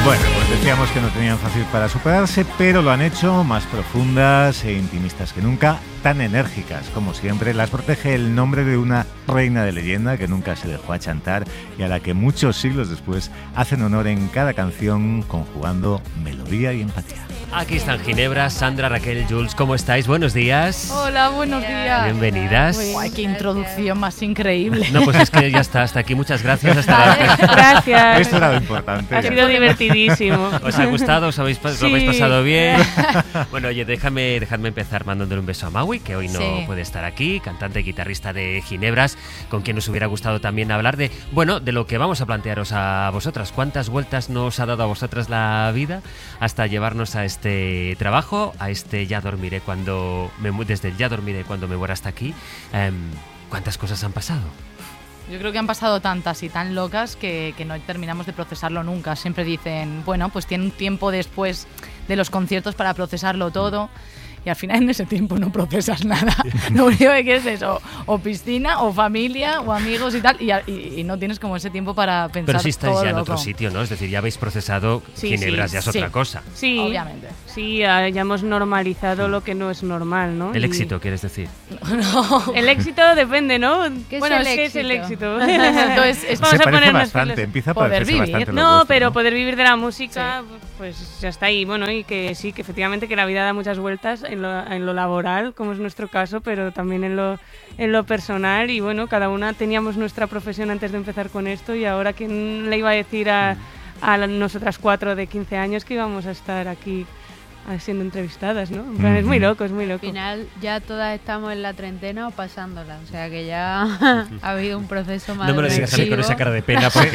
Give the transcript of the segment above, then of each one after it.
Bueno, pues decíamos que no tenían fácil para superarse, pero lo han hecho más profundas e intimistas que nunca, tan enérgicas como siempre. Las protege el nombre de una reina de leyenda que nunca se dejó achantar y a la que muchos siglos después hacen honor en cada canción, conjugando melodía y empatía. Aquí están Ginebra, Sandra, Raquel, Jules, ¿cómo estáis? Buenos días. Hola, buenos días. Bienvenidas. Uy, qué introducción más increíble. No, pues es que ya está, hasta aquí, muchas gracias. Hasta Gracias. Esto era lo importante. Ha sido divertidísimo. ¿Os ha gustado? ¿Os habéis, Sí. lo habéis pasado bien? Bueno, oye, dejadme empezar mandándole un beso a Maui, que hoy no puede estar aquí, cantante y guitarrista de Ginebras, con quien nos hubiera gustado también hablar de lo que vamos a plantearos a vosotras. ¿Cuántas vueltas nos ha dado a vosotras la vida hasta llevarnos a este trabajo, a este desde el ya dormiré cuando me muera hasta aquí? ¿Cuántas cosas han pasado? Yo creo que han pasado tantas y tan locas que no terminamos de procesarlo nunca. Siempre dicen, bueno, pues tienen un tiempo después de los conciertos para procesarlo todo. Y al final en ese tiempo no procesas nada. Lo único que quieres es o piscina, o familia, o amigos y tal. Y no tienes como ese tiempo para pensar. Pero si estáis todo ya en loco. otro sitio, ¿no? Es decir, ya habéis procesado Ginebras, ya es otra cosa. Sí, obviamente. Sí, ya hemos normalizado lo que no es normal, ¿no? El éxito, ¿quieres decir? No. El éxito depende, ¿no? ¿Qué es el éxito? Entonces, Vamos Se a parece ponernos bastante, filos. empieza a Poder parecerse vivir. bastante lo No, vuestro, pero ¿no? poder vivir de la música, pues ya está ahí. Bueno, y que sí, que efectivamente que la vida da muchas vueltas en lo laboral, como es nuestro caso, pero también en lo personal. Y bueno, cada una teníamos nuestra profesión antes de empezar con esto, y ahora ¿quién le iba a decir a nosotras 4 de 15 años que íbamos a estar aquí siendo entrevistadas, ¿no? En plan, es muy loco, es muy loco. Al final ya todas estamos en la treintena o pasándola, o sea que ya ha habido un proceso más No me lo digas a mí con esa cara de pena, porque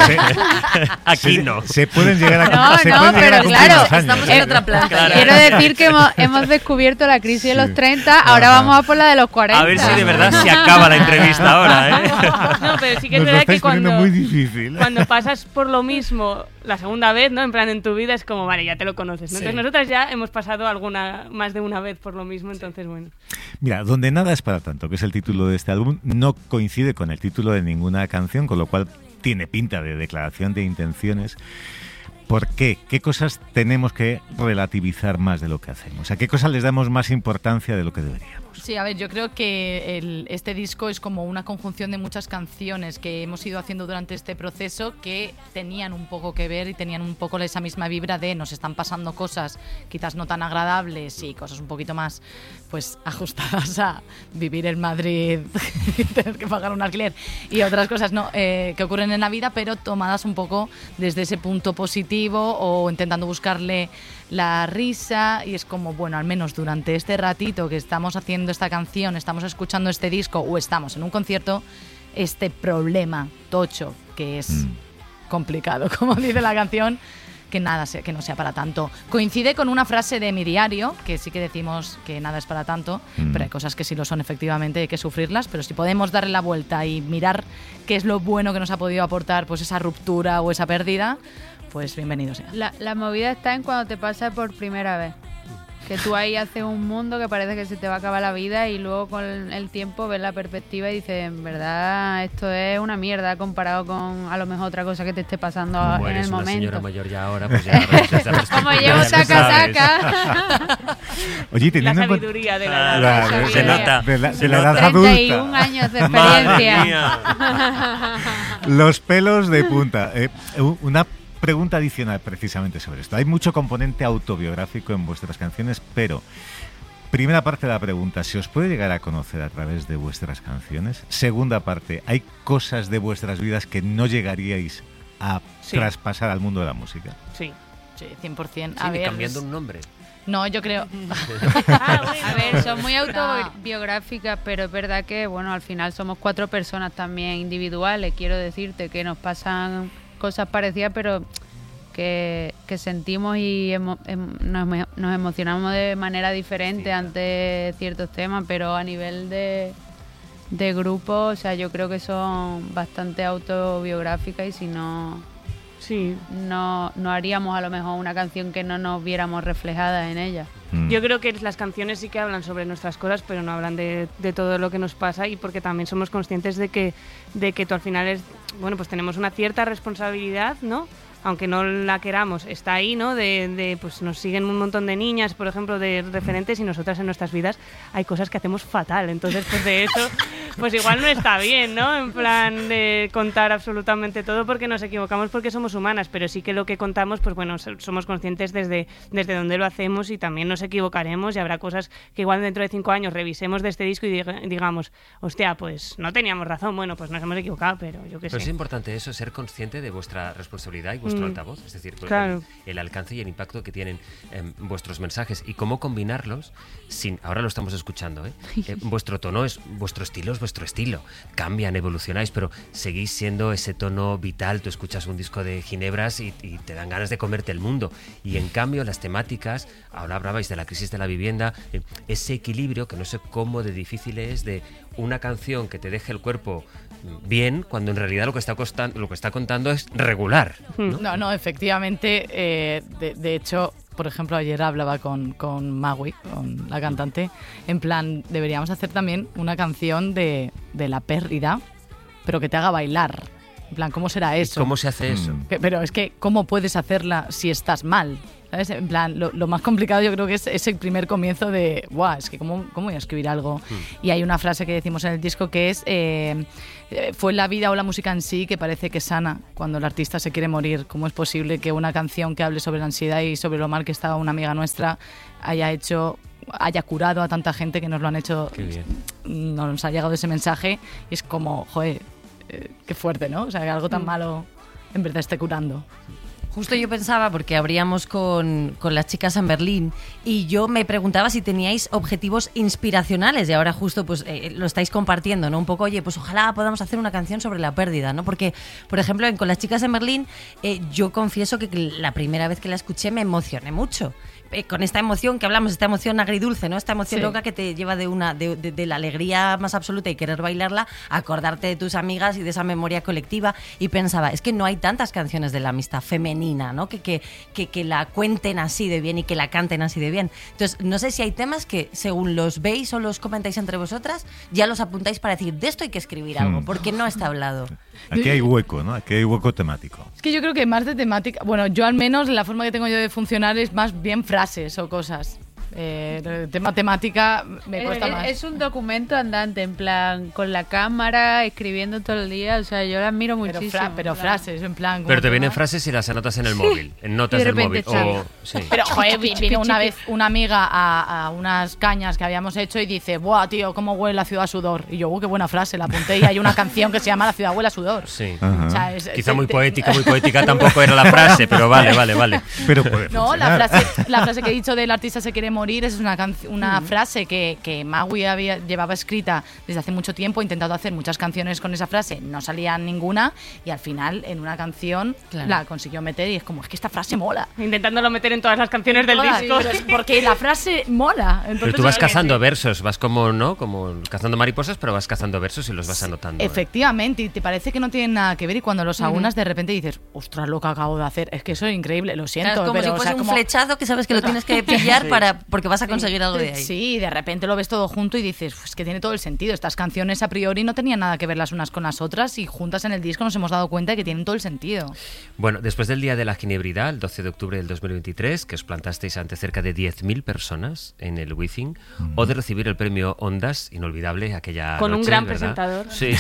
aquí no. Se pueden llegar a No, se no, pueden llegar a pero cumplir claro, los años, estamos ¿eh? en otra planta. Claro. Quiero decir que hemos descubierto la crisis de los 30, ahora Ajá. vamos a por la de los 40. A ver si de verdad se acaba la entrevista ahora, ¿eh? No, pero sí que es Nos lo verdad estáis que cuando... poniendo muy difícil. Cuando pasas por lo mismo la segunda vez, ¿no? En plan, en tu vida es como, vale, ya te lo conoces, ¿no? Sí. Entonces nosotras ya hemos pasado más de una vez por lo mismo, entonces bueno. Mira, Donde nada es para tanto, que es el título de este álbum, no coincide con el título de ninguna canción, con lo cual tiene pinta de declaración de intenciones. ¿Por qué? ¿Qué cosas tenemos que relativizar más de lo que hacemos? ¿A qué cosas les damos más importancia de lo que deberíamos? Sí, a ver, yo creo que este disco es como una conjunción de muchas canciones que hemos ido haciendo durante este proceso que tenían un poco que ver y tenían un poco esa misma vibra de nos están pasando cosas quizás no tan agradables y cosas un poquito más pues ajustadas a vivir en Madrid y tener que pagar un alquiler y otras cosas que ocurren en la vida, pero tomadas un poco desde ese punto positivo o intentando buscarle la risa, y es como, bueno, al menos durante este ratito que estamos haciendo esta canción, estamos escuchando este disco o estamos en un concierto, este problema tocho que es complicado, como dice la canción, que no sea para tanto. Coincide con una frase de mi diario, que sí que decimos que nada es para tanto, pero hay cosas que sí lo son, efectivamente, hay que sufrirlas, pero si podemos darle la vuelta y mirar qué es lo bueno que nos ha podido aportar pues esa ruptura o esa pérdida, pues bienvenido sea. La movida está en cuando te pasa por primera vez. Que tú ahí haces un mundo que parece que se te va a acabar la vida y luego con el tiempo ves la perspectiva y dices, en verdad, esto es una mierda comparado con a lo mejor otra cosa que te esté pasando Como en eres el una momento. señora mayor ya ahora, pues ya ves esa perspectiva, Como llevo ¿sabes? taca. Oye, La teniendo en cuenta sabiduría de Claro, la edad. se nota. de la Se edad nota. adulta. 31 años de Madre experiencia. mía. Los pelos de punta. Una pregunta adicional precisamente sobre esto. Hay mucho componente autobiográfico en vuestras canciones, pero primera parte de la pregunta, ¿se os puede llegar a conocer a través de vuestras canciones? Segunda parte, ¿hay cosas de vuestras vidas que no llegaríais a traspasar al mundo de la música? Sí. Sí, 100%. Sí, A ver, cambiando un nombre. no, yo creo... A ver, son muy autobiográficas, pero es verdad que, bueno, al final somos 4 personas también individuales. Quiero decirte que nos pasan cosas parecidas, pero que sentimos y nos emocionamos de manera diferente ante ciertos temas, pero a nivel de grupo, o sea, yo creo que son bastante autobiográficas y si no... Sí. No haríamos a lo mejor una canción que no nos viéramos reflejadas en ella. Yo creo que las canciones sí que hablan sobre nuestras cosas, pero no hablan de todo lo que nos pasa, y porque también somos conscientes de que tú al final pues tenemos una cierta responsabilidad, ¿no? aunque no la queramos, está ahí, ¿no? Pues nos siguen un montón de niñas, por ejemplo, de referentes, y nosotras en nuestras vidas hay cosas que hacemos fatal. Entonces, pues de eso, pues igual no está bien, ¿no? En plan de contar absolutamente todo porque nos equivocamos, porque somos humanas, pero sí que lo que contamos, pues bueno, somos conscientes desde dónde lo hacemos, y también nos equivocaremos, y habrá cosas que igual dentro de 5 años revisemos de este disco y digamos, hostia, pues no teníamos razón, bueno, pues nos hemos equivocado, pero yo qué sé. Pero es importante eso, ser consciente de vuestra responsabilidad y vuestro altavoz, es decir, claro, el alcance y el impacto que tienen vuestros mensajes y cómo combinarlos sin, ahora lo estamos escuchando, vuestro tono es vuestro estilo, cambian, evolucionáis, pero seguís siendo ese tono vital. Tú escuchas un disco de Ginebras y te dan ganas de comerte el mundo, y en cambio las temáticas, ahora hablabais de la crisis de la vivienda, ese equilibrio que no sé cómo de difícil es, de una canción que te deje el cuerpo bien cuando en realidad lo que está contando es regular, ¿no? No, efectivamente, de hecho, por ejemplo, ayer hablaba con Magui, con la cantante, en plan, deberíamos hacer también una canción de la pérdida, pero que te haga bailar. En plan, ¿cómo será eso? ¿Cómo se hace eso? Pero es que, ¿cómo puedes hacerla si estás mal? ¿Sabes? En plan, lo más complicado yo creo que es ese primer comienzo de, ¡buah! Es que ¿cómo voy a escribir algo? Y hay una frase que decimos en el disco que es, fue la vida o la música en sí que parece que sana cuando el artista se quiere morir. ¿Cómo es posible que una canción que hable sobre la ansiedad y sobre lo mal que estaba una amiga nuestra haya curado a tanta gente que nos lo han hecho? Qué bien. Nos ha llegado ese mensaje y es como, joder, qué fuerte, ¿no? O sea, que algo tan malo en verdad esté curando. Justo yo pensaba, porque abríamos con las chicas en Berlín, y yo me preguntaba si teníais objetivos inspiracionales, y ahora justo pues lo estáis compartiendo, ¿no? Un poco, oye, pues ojalá podamos hacer una canción sobre la pérdida, ¿no? Porque, por ejemplo, con las chicas en Berlín, yo confieso que la primera vez que la escuché me emocioné mucho. Con esta emoción que hablamos, esta emoción agridulce, ¿no? Esta emoción loca que te lleva de la alegría más absoluta y querer bailarla, a acordarte de tus amigas y de esa memoria colectiva. Y pensaba, es que no hay tantas canciones de la amistad femenina, ¿no? Que la cuenten así de bien y que la canten así de bien. Entonces, no sé si hay temas que, según los veis o los comentáis entre vosotras, ya los apuntáis para decir, de esto hay que escribir algo, porque no está hablado. Aquí hay hueco, ¿no? Aquí hay hueco temático. Es que yo creo que más de temática, bueno, yo al menos la forma que tengo yo de funcionar es más bien frases o cosas. Temática me cuesta más. Es un documento andante, en plan, con la cámara, escribiendo todo el día. O sea, yo la admiro muchísimo. Pero frases, en plan. Pero te vienen frases y las anotas en el móvil, en notas del móvil. Sí. Pero, joder, vino una vez una amiga a unas cañas que habíamos hecho y dice, buah, tío, cómo huele la ciudad a sudor. Y yo, qué buena frase, la apunté, y hay una canción que se llama La ciudad huele a sudor. Sí. O sea, quizá muy poética tampoco era la frase, pero vale. Pero puede no, la frase que he dicho del artista se quiere morir es una frase que Magui llevaba escrita desde hace mucho tiempo. He intentado hacer muchas canciones con esa frase, no salía ninguna, y al final en una canción la consiguió meter, y es como, es que esta frase mola. Intentándolo meter en todas las canciones del disco. Pero es porque la frase mola. Entonces, pero tú vas cazando versos, vas como cazando mariposas, pero vas cazando versos y los vas anotando. Efectivamente, y te parece que no tienen nada que ver, y cuando los aunas de repente dices, ostras, lo que acabo de hacer, es que eso es increíble, lo siento. Claro, es como si fuese un flechazo que sabes que lo tienes que pillar porque vas a conseguir algo de ahí. Sí, de repente lo ves todo junto y dices, pues que tiene todo el sentido. Estas canciones a priori no tenían nada que ver las unas con las otras, y juntas en el disco nos hemos dado cuenta de que tienen todo el sentido. Bueno, después del Día de la Ginebridad, el 12 de octubre del 2023, que os plantasteis ante cerca de 10.000 personas en el Wizzing, o de recibir el premio Ondas, inolvidable aquella con noche, un gran ¿verdad? presentador. Sí.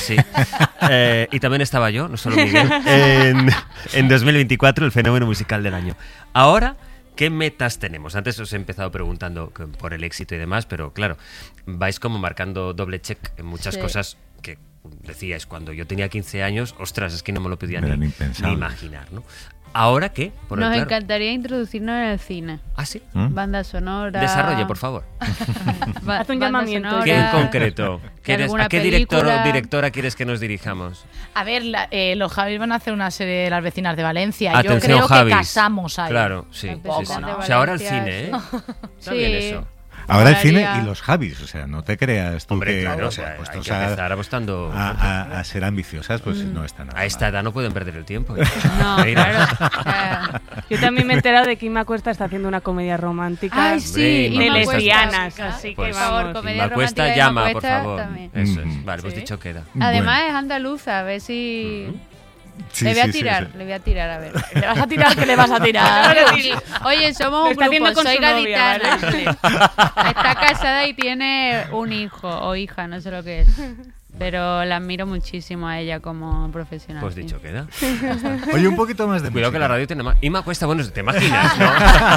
Y también estaba yo, no solo Miguel, en 2024, el fenómeno musical del año. Ahora, ¿qué metas tenemos? Antes os he empezado preguntando por el éxito y demás, pero claro, vais como marcando doble check en muchas cosas que decíais cuando yo tenía 15 años, ostras, es que no me lo podía ni imaginar, ¿no? ¿Ahora qué? Nos encantaría introducirnos en el cine. ¿Ah, sí? Banda sonora. Desarrolle, por favor. Haz un llamamiento. ¿Qué en concreto? ¿A qué director o directora quieres que nos dirijamos? A ver, los Javis van a hacer una serie de Las vecinas de Valencia. Atención, yo creo Javis. que casamos ahí. Claro, sí. Poco, sí. ¿no? O sea, ahora el cine, ¿eh? Está bien eso. Ahora el cine y los Javis, o sea, no te creas tú. Hombre, que, claro, o sea, hay que empezar apostando a ser ambiciosas, pues no está nada a esta mal. edad no pueden perder el tiempo. No, claro. Yo también me he enterado de que Inma Cuesta está haciendo una comedia romántica. Ay, sí, Inma de Cuesta. lesbianas, así Pues, que por favor, vamos. comedia Inma Cuesta, romántica de llama, Inma por Cuesta favor. también. Eso es. Vale, pues dicho queda. Además es andaluza, a ver si... Sí, le voy a sí, tirar, sí. le voy a tirar, a ver. ¿Le vas a tirar? ¿Qué le vas a tirar? Oye, somos Lo un está haciendo grupo, con soy su novia, gaditana. Está casada y tiene un hijo o hija, no sé lo que es. Pero la admiro muchísimo a ella como profesional. Pues sí. dicho queda. Oye, un poquito más de Cuidado música. que la radio tiene más. Inma Cuesta, bueno, te imaginas, ¿no?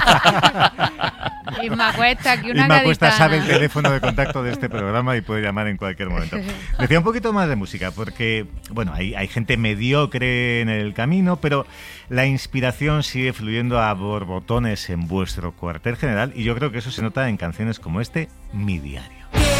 Isma Cuesta, aquí una Inma Cuesta gaditana. sabe el teléfono de contacto de este programa y puede llamar en cualquier momento. Decía un poquito más de música, porque, bueno, hay gente mediocre en el camino, pero la inspiración sigue fluyendo a borbotones en vuestro cuartel general y yo creo que eso se nota en canciones como Mi Diario.